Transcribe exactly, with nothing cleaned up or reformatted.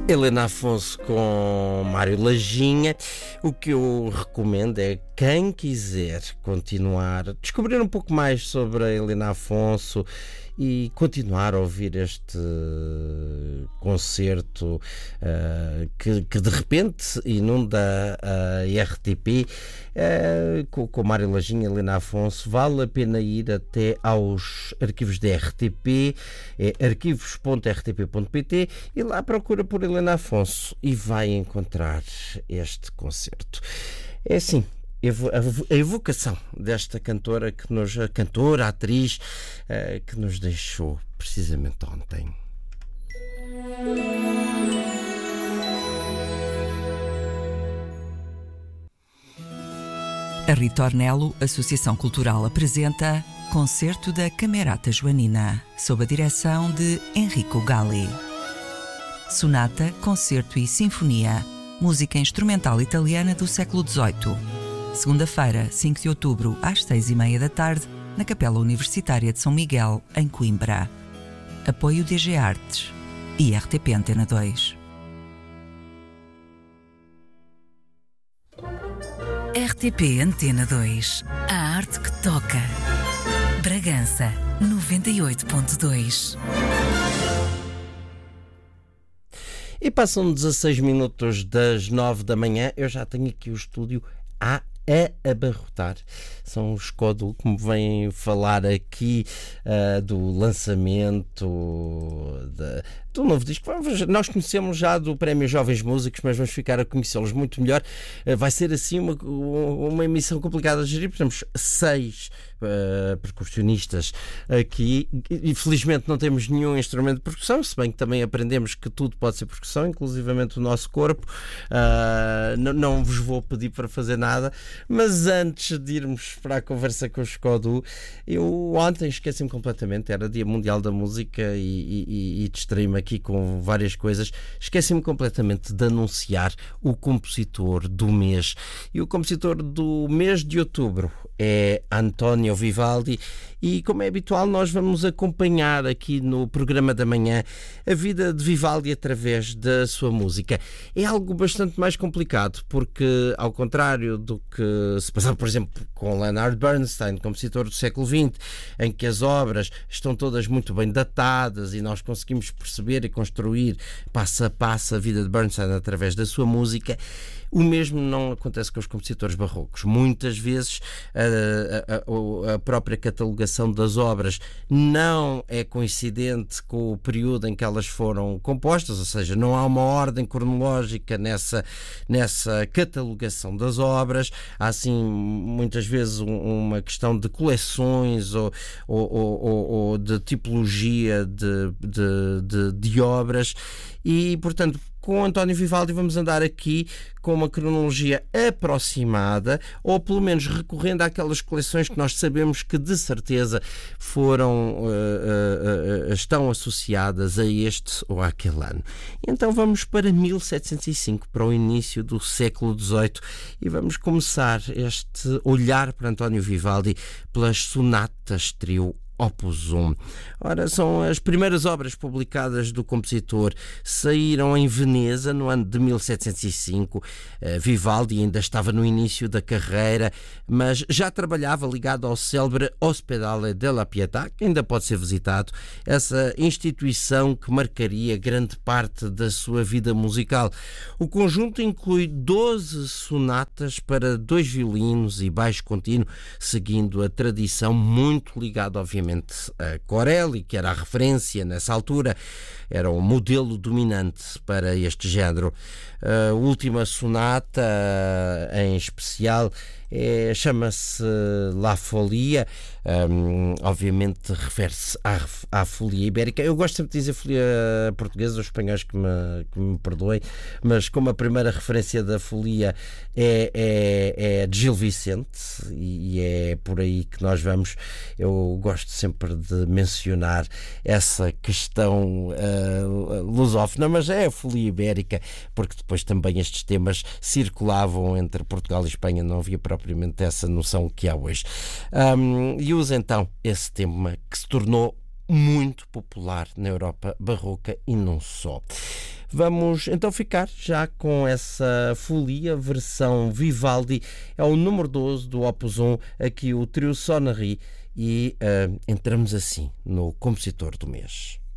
Helena Afonso com Mário Lajinha. O que eu recomendo é quem quiser continuar a descobrir um pouco mais sobre a Helena Afonso e continuar a ouvir este concerto uh, que, que de repente inunda a R T P uh, com, com Mário Lajinha e Helena Afonso. Vale a pena ir até aos arquivos da R T P, é arquivos ponto r t p ponto p t, e lá procura por Helena Afonso e vai encontrar este concerto. É assim, a evocação desta cantora, que nos, a cantora, a atriz, uh, que nos deixou precisamente ontem. A Ritornello Associação Cultural apresenta Concerto da Camerata Joanina, sob a direção de Enrico Galli. Sonata, concerto e sinfonia, música instrumental italiana do século dezoito. Segunda-feira, cinco de outubro, às seis e meia da tarde, na Capela Universitária de São Miguel, em Coimbra. Apoio D G Artes e R T P Antena dois. R T P Antena dois. A arte que toca. Bragança, noventa e oito ponto dois. E passam dezasseis minutos das nove da manhã. Eu já tenho aqui o estúdio a a abarrotar. São os Codu que me vêm falar aqui uh, do lançamento de, do novo disco. Nós conhecemos já do Prémio Jovens Músicos, mas vamos ficar a conhecê-los muito melhor. Uh, vai ser assim uma, uma emissão complicada de gerir. Temos seis uh, percussionistas aqui e felizmente não temos nenhum instrumento de percussão, se bem que também aprendemos que tudo pode ser percussão, inclusivamente o nosso corpo. Uh, não, não vos vou pedir para fazer nada, mas antes de irmos para a conversa com o Escodu, eu ontem esqueci-me completamente, era Dia Mundial da Música e, e, e distraí-me aqui com várias coisas, esqueci-me completamente de anunciar o compositor do mês. E o compositor do mês de outubro é António Vivaldi, e como é habitual nós vamos acompanhar aqui no programa da manhã a vida de Vivaldi através da sua música. É algo bastante mais complicado, porque ao contrário do que se passava, por exemplo, com Leonard Bernstein, compositor do século vinte, em que as obras estão todas muito bem datadas e nós conseguimos perceber e construir passo a passo a vida de Bernstein através da sua música, o mesmo não acontece com os compositores barrocos. Muitas vezes a, a, a própria catalogação das obras não é coincidente com o período em que elas foram compostas, ou seja, não há uma ordem cronológica nessa, nessa catalogação das obras. Há, assim, muitas vezes uma questão de coleções ou, ou, ou, ou de tipologia de, de, de, de obras e, portanto, com António Vivaldi vamos andar aqui com uma cronologia aproximada, ou pelo menos recorrendo àquelas coleções que nós sabemos que de certeza foram, uh, uh, uh, estão associadas a este ou àquele ano. Então vamos para mil setecentos e cinco, para o início do século dezoito, e vamos começar este olhar para António Vivaldi pelas sonatas trio Opus um. Ora, são as primeiras obras publicadas do compositor, saíram em Veneza no ano de mil setecentos e cinco. Uh, Vivaldi ainda estava no início da carreira, mas já trabalhava ligado ao célebre Ospedale della Pietà, que ainda pode ser visitado, essa instituição que marcaria grande parte da sua vida musical. O conjunto inclui doze sonatas para dois violinos e baixo contínuo, seguindo a tradição muito ligada, obviamente, a Corelli, que era a referência nessa altura, era o modelo dominante para este género. A última sonata, em especial, é, chama-se La Folia, um, obviamente refere-se à, à folia ibérica. Eu gosto sempre de dizer folia portuguesa, os espanhóis que me, que me perdoem, mas como a primeira referência da folia é, é, é de Gil Vicente, e, e é por aí que nós vamos, eu gosto sempre de mencionar essa questão uh, lusófona, mas é a folia ibérica, porque depois também estes temas circulavam entre Portugal e Espanha, não havia propriamente essa noção que há hoje. Um, e usa então esse tema que se tornou muito popular na Europa barroca e não só. Vamos então ficar já com essa folia, versão Vivaldi, é o número doze do Opus um, aqui o trio Sonnery, e uh, entramos assim no compositor do mês.